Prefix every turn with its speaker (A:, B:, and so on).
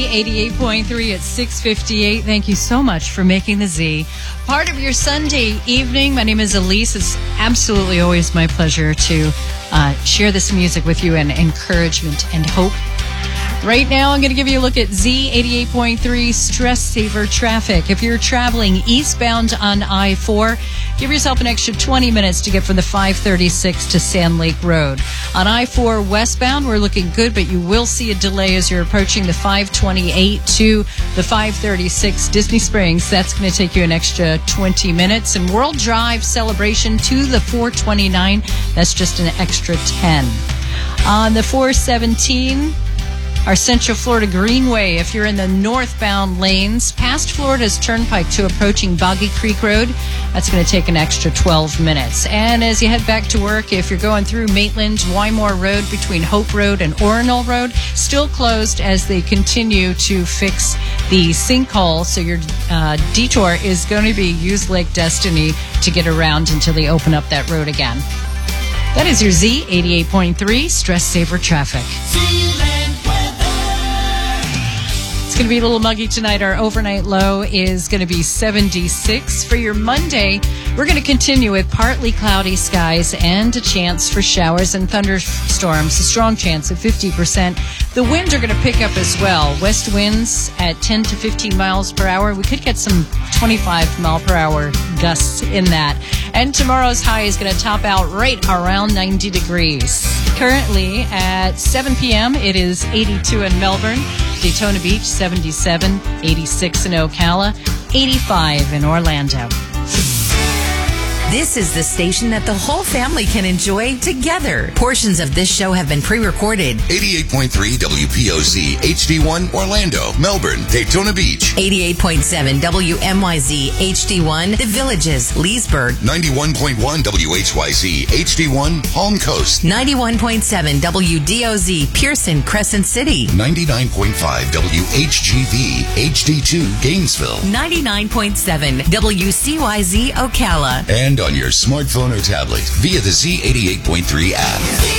A: 88.3 at 6:58. Thank you so much for making the Z part of your Sunday evening. My name is Elise. It's absolutely always my pleasure to share this music with you and encouragement and hope. Right now, I'm going to give you a look at Z88.3 Stress Saver Traffic. If you're traveling eastbound on I-4, give yourself an extra 20 minutes to get from the 536 to Sand Lake Road. On I-4 westbound, we're looking good, but you will see a delay as you're approaching the 528 to the 536 Disney Springs. That's going to take you an extra 20 minutes. And World Drive Celebration to the 429, that's just an extra 10. On the 417... our Central Florida Greenway, if you're in the northbound lanes, past Florida's Turnpike to approaching Boggy Creek Road, that's going to take an extra 12 minutes. And as you head back to work, if you're going through Maitland, Wymore Road between Hope Road and Orinal Road, still closed as they continue to fix the sinkhole. So your detour is going to be use Lake Destiny to get around until they open up that road again. That is your Z88.3 Stress Saver Traffic. It's going to be a little muggy tonight. Our overnight low is going to be 76. For your Monday, we're going to continue with partly cloudy skies and a chance for showers and thunderstorms. A strong chance of 50%. The winds are going to pick up as well. West winds at 10 to 15 miles per hour. We could get some 25 mile per hour gusts in that. And tomorrow's high is going to top out right around 90 degrees. Currently at 7 p.m., it is 82 in Melbourne, Daytona Beach, 77, 86 in Ocala, 85 in Orlando.
B: This is the station that the whole family can enjoy together. Portions of this show have been pre-recorded.
C: 88.3 WPOZ HD1 Orlando, Melbourne, Daytona Beach.
B: 88.7 WMYZ HD1 The Villages, Leesburg.
C: 91.1 WHYZ HD1 Palm Coast.
B: 91.7 WDOZ Pearson, Crescent City.
C: 99.5 WHGV HD2 Gainesville.
B: 99.7 WCYZ Ocala.
C: And on your smartphone or tablet via the Z88.3 app.